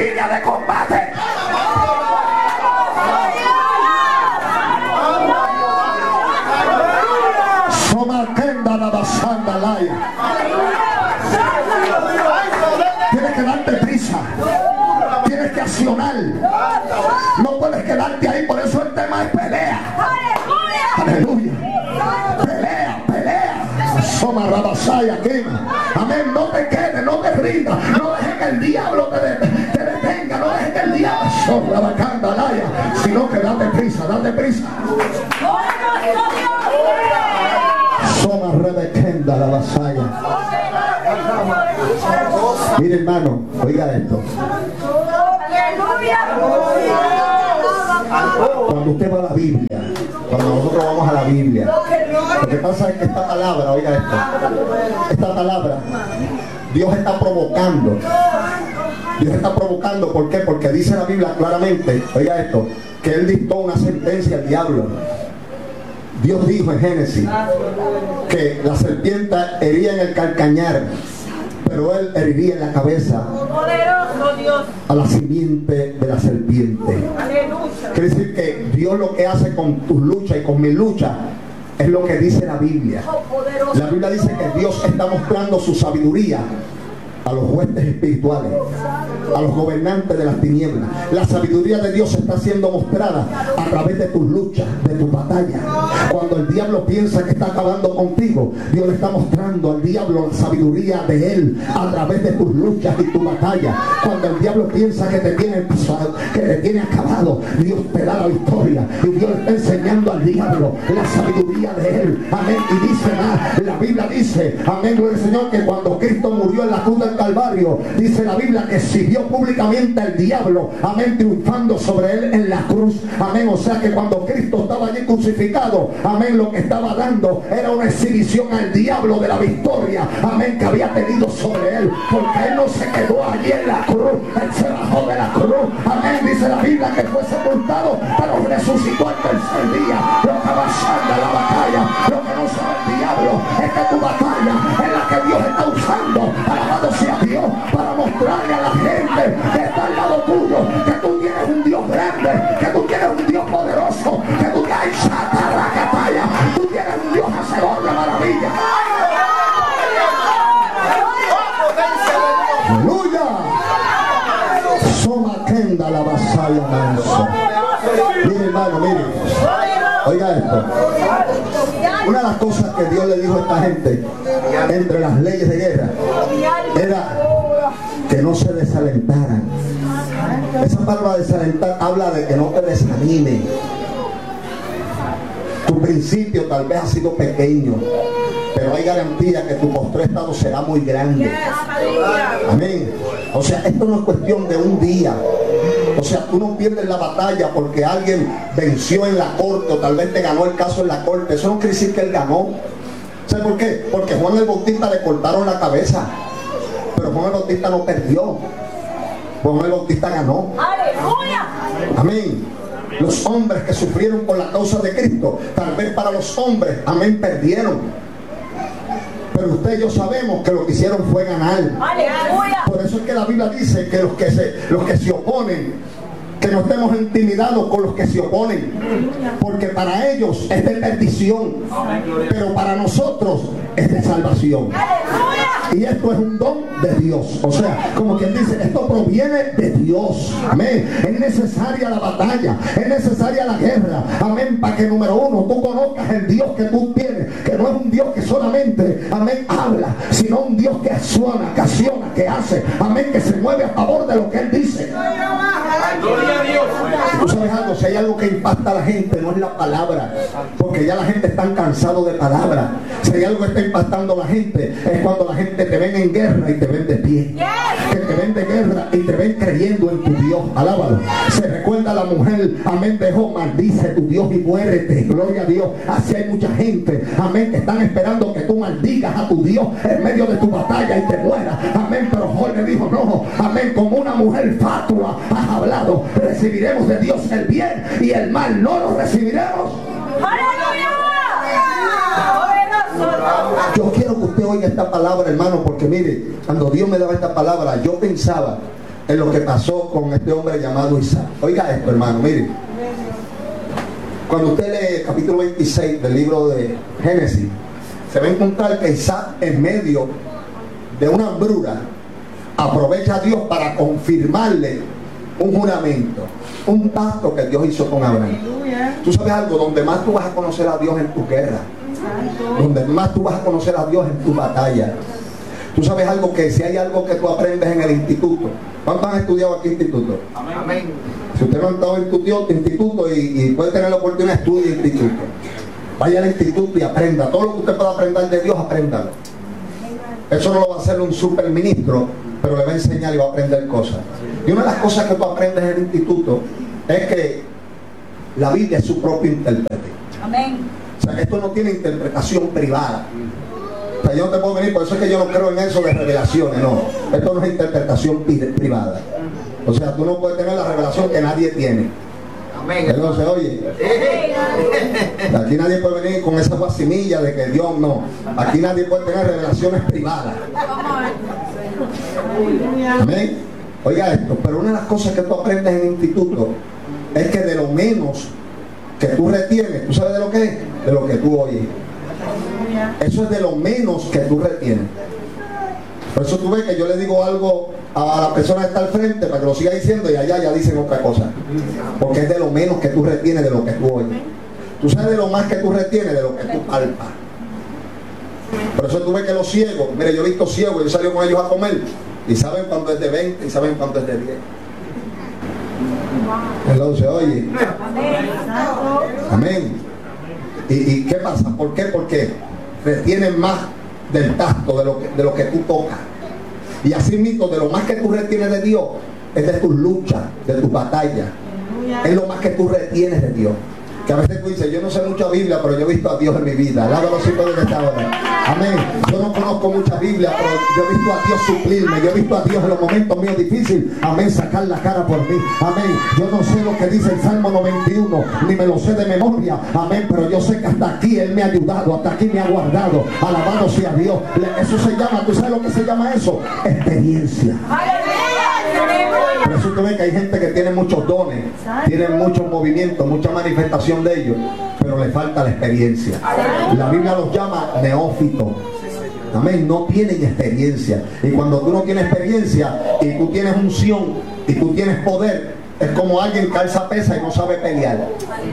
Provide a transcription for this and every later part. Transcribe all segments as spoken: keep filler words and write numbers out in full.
línea de combate. Somakenda la basanda laya. Tienes que darte prisa. Tienes que accionar. No puedes quedarte ahí. Por eso el tema es pelea. Aleluya. Pelea, pelea. Soma rabasaya quema. Amén. No te quedes, no te rindas. No dejes que el diablo te, de, te detenga. No dejes que el diablo sobra la candalaya. Sino que date prisa, date prisa. Soma rebekenda la basaya. Mire, hermano, oiga esto. Cuando usted va a la Biblia, cuando nosotros vamos a la Biblia, lo que pasa es que esta palabra, oiga esto, esta palabra, Dios está provocando. Dios está provocando, ¿por qué? Porque dice la Biblia claramente, oiga esto, que Él dictó una sentencia al diablo. Dios dijo en Génesis que la serpiente hería en el calcañar, pero Él heriría en la cabeza a la simiente de la serpiente. Quiere decir que Dios lo que hace con tus luchas y con mi lucha es lo que dice la Biblia. La Biblia dice que Dios está mostrando su sabiduría a los huestes espirituales, a los gobernantes de las tinieblas. La sabiduría de Dios está siendo mostrada a través de tus luchas, de tu batalla. Cuando el diablo piensa que está acabando contigo, Dios le está mostrando al diablo la sabiduría de Él a través de tus luchas y tu batalla. Cuando el diablo piensa que te tiene, que te tiene acabado, Dios te da la victoria. Y Dios le está enseñando al diablo la sabiduría de Él. Amén. Y dice más, la Biblia dice, amén, gloria al Señor, que cuando Cristo murió en la cruz del Calvario, dice la Biblia que siguió públicamente al diablo, amén, triunfando sobre él en la cruz, amén. O sea que cuando Cristo estaba allí crucificado, amén, lo que estaba dando era una exhibición al diablo de la victoria, amén, que había tenido sobre él, porque él no se quedó allí en la cruz, él se bajó de la cruz, amén. Dice la Biblia que fue sepultado, pero resucitó al tercer día. Lo que avanzando la batalla, lo que no sabe el diablo es que tu batalla es la que Dios está usando, alabado sea Dios, para mostrarle a la gente que está al lado tuyo que tú tienes un Dios grande, que tú tienes un Dios poderoso, que tú tienes chatarracataya, tú tienes un Dios hacedor de maravillas. Aleluya. Soma kenda la vasalla mansa. Mire, hermano, mire, oiga esto. Una de las cosas que Dios le dijo a esta gente entre las leyes de guerra era que no se desalentaran. Esa palabra desalentar habla de que no te desanimen. Tu principio tal vez ha sido pequeño, pero hay garantía que tu postrer estado será muy grande. Amén. O sea, esto no es cuestión de un día. O sea, tú no pierdes la batalla porque alguien venció en la corte o tal vez te ganó el caso en la corte. Eso no quiere decir que él ganó. ¿Sabes por qué? Porque Juan el Bautista le cortaron la cabeza, pero Juan el Bautista no perdió. Juan el Bautista ganó. ¡Aleluya! Amén. Los hombres que sufrieron por la causa de Cristo, tal vez para los hombres, amén, perdieron. Pero usted y yo sabemos que lo que hicieron fue ganar. ¡Aleluya! Por eso es que la Biblia dice que los que se, los que se oponen, que no estemos intimidados con los que se oponen, porque para ellos es de perdición, pero para nosotros es de salvación. Y esto es un don de Dios. O sea, como quien dice, esto proviene de Dios. Amén. Es necesaria la batalla, es necesaria la guerra. Amén. Para que, número uno, tú conozcas el Dios que tú tienes, que no es un Dios que solamente, amén, habla, sino un Dios que acciona, que acciona, que hace, amén, que se mueve a favor de lo que Él dice. Gloria a Dios. Tú sabes algo, si hay algo que impacta a la gente, no es la palabra, porque ya la gente está cansado de palabras. Si hay algo que está impactando a la gente, es cuando la gente te ven en guerra y te ven de pie, que te ven de guerra y te ven creyendo en tu Dios. Alábalo. Se recuerda a la mujer, amén, de Job, maldice tu Dios y muérete. Gloria a Dios. Así hay mucha gente, amén, que están esperando que tú maldigas a tu Dios en medio de tu batalla y te mueras. Amén. Pero Job le dijo, no, amén, como una mujer fatua has hablado, recibiremos de Dios el bien y el mal no lo recibiremos. ¡Aleluya! Yo quiero que usted oiga esta palabra, hermano, porque mire, cuando Dios me daba esta palabra, yo pensaba en lo que pasó con este hombre llamado Isaac. Oiga esto, hermano, mire. Cuando usted lee el capítulo veintiséis del libro de Génesis, se va a encontrar que Isaac, en medio de una hambruna, aprovecha a Dios para confirmarle un juramento, un pacto que Dios hizo con Abraham. Tú sabes algo, donde más tú vas a conocer a Dios en tu guerra, donde más tú vas a conocer a Dios en tu batalla. Tú sabes algo, que si hay algo que tú aprendes en el instituto. ¿Cuántos han estudiado aquí instituto? Amén. Si usted no ha estado en tu instituto y, y puede tener la oportunidad, estudie en instituto. Vaya al instituto y aprenda. Todo lo que usted pueda aprender de Dios, apréndalo. Eso no lo va a hacer un superministro, pero le va a enseñar y va a aprender cosas. Y una de las cosas que tú aprendes en el instituto es que la Biblia es su propio intérprete. Amén. O sea, que esto no tiene interpretación privada. O sea, yo no te puedo venir, por eso es que yo no creo en eso de revelaciones, no. Esto no es interpretación privada. O sea, tú no puedes tener la revelación que nadie tiene. Amén. Entonces, oye, aquí nadie puede venir con esa guasimilla de que Dios no. Aquí nadie puede tener revelaciones privadas. Amén. Oiga esto, pero una de las cosas que tú aprendes en el instituto es que de lo menos que tú retienes, ¿tú sabes de lo que es? De lo que tú oyes. Eso es de lo menos que tú retienes. Por eso tú ves que yo le digo algo a la persona que está al frente para que lo siga diciendo y allá ya dicen otra cosa. Porque es de lo menos que tú retienes de lo que tú oyes. Tú sabes de lo más que tú retienes de lo que tú palpas. Por eso tú ves que los ciegos, mire, yo he visto ciegos, yo salgo con ellos a comer y saben cuánto es de veinte y saben cuánto es de diez. Entonces, oye, amén. ¿Y, ¿Y qué pasa? ¿Por qué? Porque retienen más del tacto, de lo que, de lo que tú tocas. Y así mismo, de lo más que tú retienes de Dios, es de tus luchas, de tus batallas. Es lo más que tú retienes de Dios. Que a veces tú dices, yo no sé mucha Biblia, pero yo he visto a Dios en mi vida. Alábalo si puede esta hora. Amén. Yo no conozco mucha Biblia, pero yo he visto a Dios suplirme. Yo he visto a Dios en los momentos míos difíciles. Amén. Sacar la cara por mí. Amén. Yo no sé lo que dice el Salmo noventa y uno, ni me lo sé de memoria. Amén. Pero yo sé que hasta aquí Él me ha ayudado, hasta aquí me ha guardado. Alabado sea Dios. Eso se llama, ¿tú sabes lo que se llama eso? Experiencia. Por eso tú ves que hay gente que tiene muchos dones, tienen muchos movimientos, mucha manifestación de ellos, pero le falta la experiencia. La Biblia los llama neófitos. Amén, no tienen experiencia. Y cuando tú no tienes experiencia y tú tienes unción y tú tienes poder, es como alguien que alza pesa y no sabe pelear.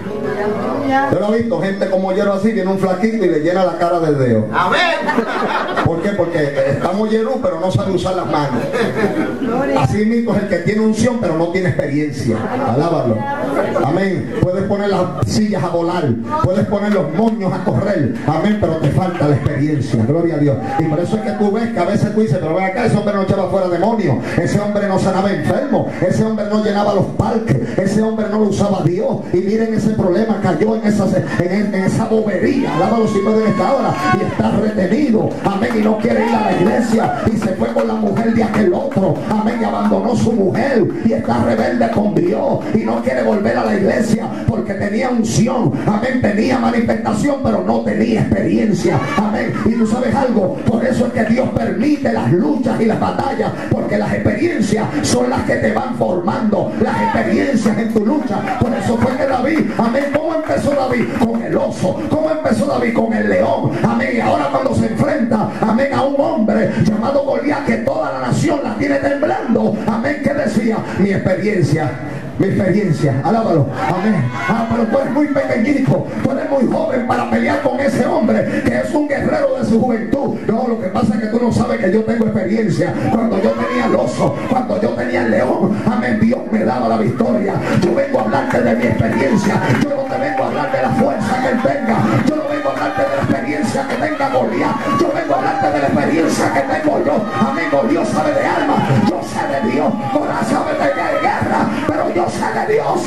Yo lo he visto, gente como Yerro así, viene un flaquito y le llena la cara del dedo. Amén. ¿Por qué? Porque estamos Yerru, pero no sabe usar las manos. Así mismo es el que tiene unción, pero no tiene experiencia. Alábalo. Amén. Puedes poner las sillas a volar, puedes poner los moños a correr. Amén, pero te falta la experiencia. Gloria a Dios. Y por eso es que tú ves que a veces tú dices, pero ven acá, ese hombre no echaba fuera demonios, ese hombre no sanaba enfermo, ese hombre no llenaba los parques, ese hombre no lo usaba Dios. Y miren ese problema, cayó en esa, en, en esa bobería. Alábalo si puede en esta hora. Y está retenido. Amén. Y no quiere ir a la iglesia. Y se fue con la mujer de aquel otro. Amén. Y abandonó su mujer. Y está rebelde con Dios. Y no quiere volver a la iglesia porque tenía unción. Amén. Tenía manifestación, pero no tenía experiencia. Amén. Y tú sabes algo. Por eso es que Dios permite las luchas y las batallas. Porque las experiencias son las que te van formando. Las experiencias en tu lucha. Por eso fue que David, amén, ¿cómo empezó David? Con el oso. ¿Cómo empezó David? Con el león. Amén. Y ahora cuando se enfrenta, amén, a un hombre llamado Goliat, que toda la nación la tiene temblando. Amén. ¿Qué decía? Mi experiencia. Mi experiencia, alábalo, amén. Ah, pero tú eres muy pequeñito, tú eres muy joven para pelear con ese hombre que es un guerrero de su juventud. No, lo que pasa es que tú no sabes que yo tengo experiencia. Cuando yo tenía el oso, cuando yo tenía el león, amén, Dios me daba la victoria. Yo vengo a hablarte de mi experiencia. Yo no te vengo a hablar de la fuerza que él tenga. Yo no vengo a hablarte de la experiencia que tenga Goliat. Yo vengo a hablarte de la experiencia que tengo yo. Amén, Dios sabe de alma, yo sé de Dios. Goliat sabe de guerra, pero yo sé de Dios.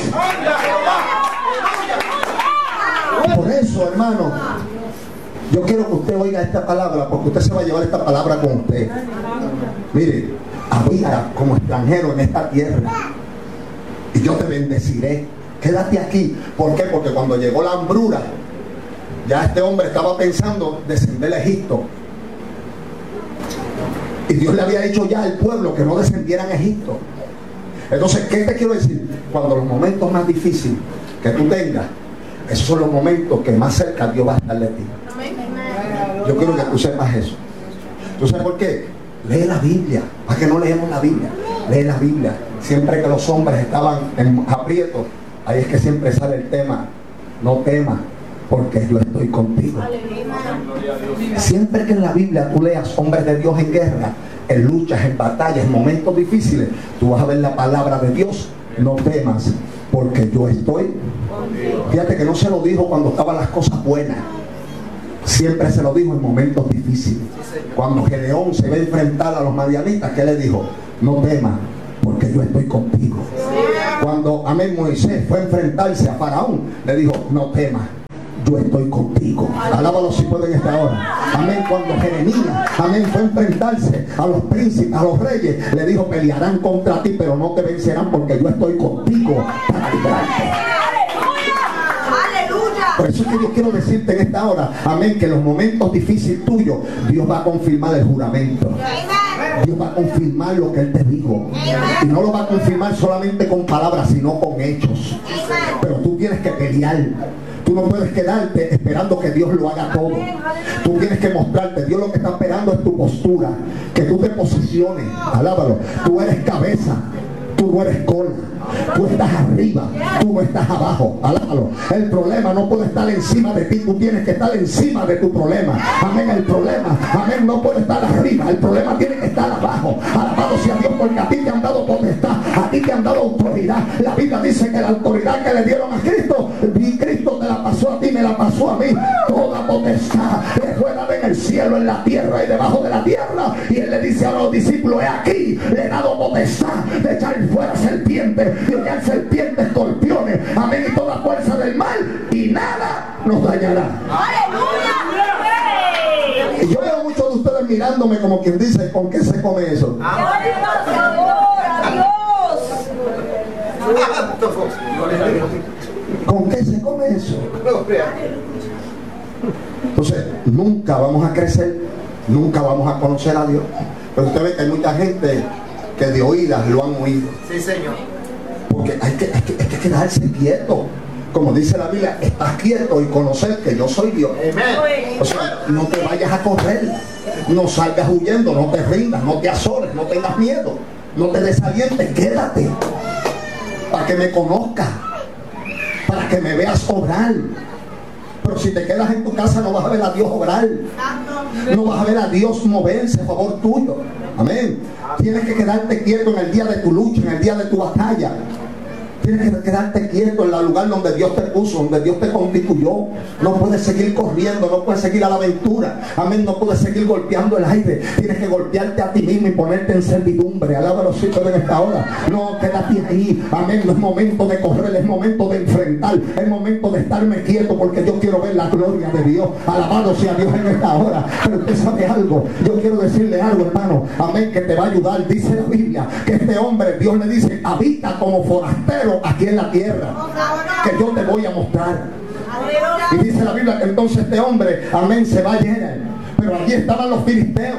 Por eso, hermano, yo quiero que usted oiga esta palabra, porque usted se va a llevar esta palabra con usted. Mire, habita como extranjero en esta tierra y yo te bendeciré. Quédate aquí. ¿Por qué? Porque cuando llegó la hambruna, ya este hombre estaba pensando descender a Egipto. Y Dios le había dicho ya al pueblo que no descendieran a Egipto. Entonces, ¿qué te quiero decir? Cuando los momentos más difíciles que tú tengas, esos son los momentos que más cerca Dios va a estar de ti. Yo quiero que tú sepas eso. ¿Tú sabes por qué? Lee la Biblia. ¿Para qué no leemos la Biblia? Lee la Biblia. Siempre que los hombres estaban en aprietos, ahí es que siempre sale el tema: no temas, porque yo estoy contigo. Siempre que en la Biblia tú leas hombres de Dios en guerra, en luchas, en batallas, en momentos difíciles, tú vas a ver la palabra de Dios: no temas, porque yo estoy. Fíjate que no se lo dijo cuando estaban las cosas buenas, siempre se lo dijo en momentos difíciles. Cuando Gedeón se va a enfrentar a los madianitas, ¿qué le dijo? No temas, porque yo estoy contigo. Cuando, amén, Moisés fue a enfrentarse a Faraón, le dijo: no temas, yo estoy contigo. Alábalo si pueden esta hora. Amén. Cuando Jeremías, amén, fue a enfrentarse a los príncipes, a los reyes, le dijo: pelearán contra ti, pero no te vencerán, porque yo estoy contigo para librarte. Por eso es que yo quiero decirte en esta hora, amén, que en los momentos difíciles tuyos, Dios va a confirmar el juramento. Dios va a confirmar lo que Él te dijo. Y no lo va a confirmar solamente con palabras, sino con hechos. Pero tú tienes que pelear. Tú no puedes quedarte esperando que Dios lo haga todo. Tú tienes que mostrarte. Dios lo que está esperando es tu postura, que tú te posiciones. Alábalo. Tú eres cabeza, tú no eres cola. Tú estás arriba, tú no estás abajo. Alábalo. El problema no puede estar encima de ti, tú tienes que estar encima de tu problema. Amén. El problema, amén, no puede estar arriba, el problema tiene que estar abajo. Alabado sea Dios, porque a ti te han dado potestad, a ti te han dado autoridad. La Biblia dice que la autoridad que le dieron a Cristo, y Cristo te la pasó a ti, me la pasó a mí. Toda potestad le fue dada en el cielo, en la tierra y debajo de la tierra. Y Él le dice a los discípulos: he aquí, le he dado potestad de echar fuera serpientes, de echar serpientes, escorpiones, amén, y toda fuerza del mal, y nada nos dañará. Y yo veo muchos de ustedes mirándome como quien dice: ¿con qué se come eso? ¿Con qué se come eso? Entonces, nunca vamos a crecer, nunca vamos a conocer a Dios. Pero usted ve que hay mucha gente que de oídas lo han oído. Sí, Señor. Porque hay que, hay que, hay que quedarse quieto. Como dice la Biblia: estás quieto y conocer que yo soy Dios. Amén. O sea, no te vayas a correr, no salgas huyendo, no te rindas, no te azores, no tengas miedo, no te desalientes, quédate para que me conozcas, para que me veas obrar. Pero si te quedas en tu casa, no vas a ver a Dios obrar, no vas a ver a Dios moverse a favor tuyo. Amén. Tienes que quedarte quieto en el día de tu lucha, en el día de tu batalla. Tienes que quedarte quieto en el lugar donde Dios te puso, donde Dios te constituyó. No puedes seguir corriendo, no puedes seguir a la aventura. Amén, no puedes seguir golpeando el aire. Tienes que golpearte a ti mismo y ponerte en servidumbre. Alábalo si en esta hora. No, quédate ahí. Amén, no es momento de correr, es momento de enfrentar. Es momento de estarme quieto, porque yo quiero ver la gloria de Dios. Alabado sea Dios en esta hora. Pero usted sabe algo, yo quiero decirle algo, hermano. Amén, que te va a ayudar. Dice la Biblia que este hombre, Dios le dice: habita como forastero aquí en la tierra, que yo te voy a mostrar. Y dice la Biblia que entonces este hombre, amén, se va a llenar. Pero allí estaban los filisteos,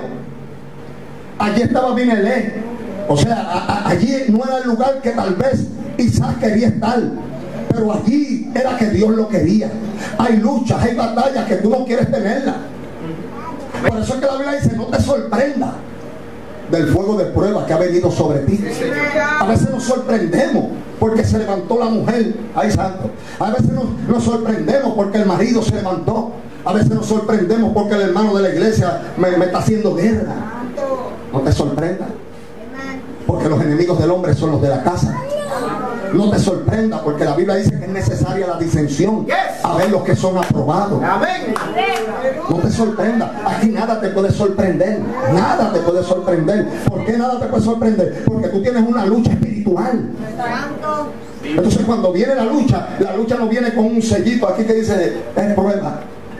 allí estaba Abimelech. O sea, a, a, allí no era el lugar que tal vez Isaac quería estar, pero allí era que Dios lo quería. Hay luchas, hay batallas que tú no quieres tenerlas. Por eso es que la Biblia dice: no te sorprenda del fuego de prueba que ha venido sobre ti. A veces nos sorprendemos porque se levantó la mujer, ay santo. A veces nos, nos sorprendemos porque el marido se levantó. A veces nos sorprendemos porque el hermano de la iglesia me, me está haciendo guerra. No te sorprenda, porque los enemigos del hombre son los de la casa. No te sorprenda, porque la Biblia dice que es necesaria la disensión, a ver los que son aprobados. Amén. No te sorprenda, aquí nada te puede sorprender, nada te puede sorprender. ¿Por qué nada te puede sorprender? Porque tú tienes una lucha espiritual. Entonces cuando viene la lucha, la lucha no viene con un sellito aquí que dice: es prueba.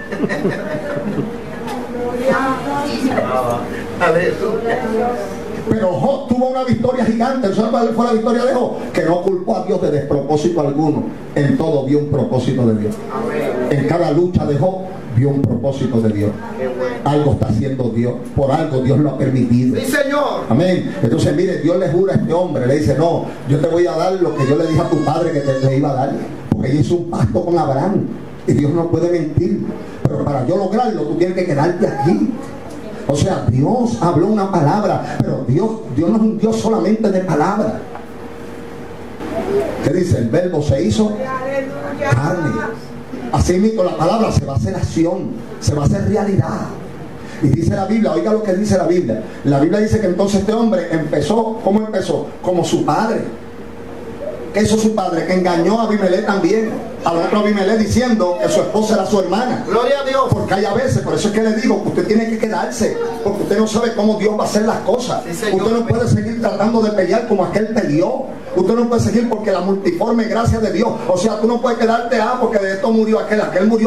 Pero Job tuvo una victoria gigante. ¿Sabes cuál fue la victoria de Job? Que no culpó a Dios de despropósito alguno. En todo vio un propósito de Dios. En cada lucha de Job, vio un propósito de Dios. Algo está haciendo Dios. Por algo Dios lo ha permitido. Sí, Señor. Amén. Entonces, mire, Dios le jura a este hombre. Le dice, no, yo te voy a dar lo que yo le dije a tu padre que te, te iba a dar. Porque él hizo un pacto con Abraham. Y Dios no puede mentir. Pero para yo lograrlo, tú tienes que quedarte aquí. O sea, Dios habló una palabra. Pero Dios, Dios no es un Dios solamente de palabra. ¿Qué dice? El verbo se hizo carne. Así mismo la palabra se va a hacer acción, se va a hacer realidad. Y dice la Biblia, oiga lo que dice la Biblia. La Biblia dice que entonces este hombre empezó, ¿cómo empezó? Como su padre. ¿Qué hizo su padre? Que engañó a Abimelech también. Al otro Abimelech diciendo que su esposa era su hermana. Gloria a Dios. Porque hay a veces, por eso es que le digo que usted tiene que quedarse, porque usted no sabe cómo Dios va a hacer las cosas. Sí, señor. Usted no puede seguir tratando de pelear como aquel peleó. Usted no puede seguir porque la multiforme gracia de Dios. O sea, tú no puedes quedarte, ah, porque de esto murió aquel, aquel murió